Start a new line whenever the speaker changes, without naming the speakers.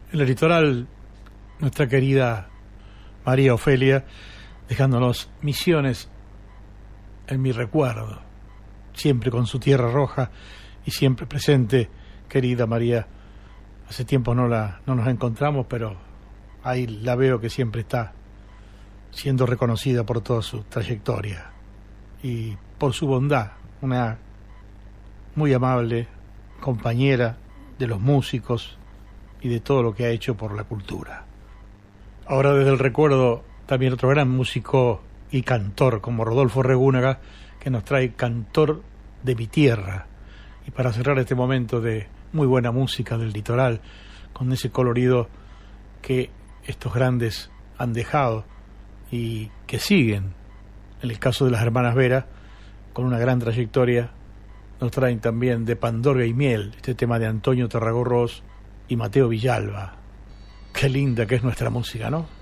En el litoral, nuestra querida María Ofelia, dejándonos Misiones en mi recuerdo, siempre con su tierra roja y siempre presente, querida María. Hace tiempo no nos encontramos, pero ahí la veo que siempre está siendo reconocida por toda su trayectoria y por su bondad, una muy amable compañera de los músicos y de todo lo que ha hecho por la cultura. Ahora, desde el recuerdo, también otro gran músico y cantor como Rodolfo Regúnaga, que nos trae Cantor de mi tierra. Y para cerrar este momento de muy buena música del litoral, con ese colorido que estos grandes han dejado y que siguen, en el caso de las hermanas Vera, con una gran trayectoria, nos traen también de Pandorga y Miel, este tema de Antonio Tarragó Ros y Mateo Villalba. Qué linda que es nuestra música, ¿no?